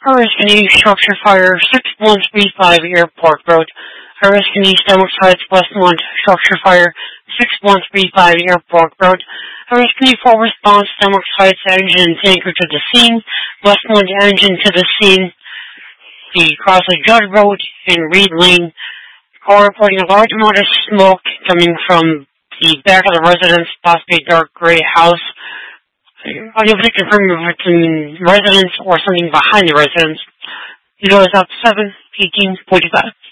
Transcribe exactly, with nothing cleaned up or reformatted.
Oriskany structure fire six one three five Airport Road. Oriskany Stomach Heights Westmont structure fire six one three five Airport Road. Oriskany full response Stomach Heights engine tanker to the scene. Westmont engine to the scene. The Crossley Judd Road in Reed Lane. Car reporting a large amount of smoke coming from the back of the residence, possibly a dark gray house. I'll give it a confirm if it's in residence or something behind the residence. You know, it's up seven eighteen forty-five.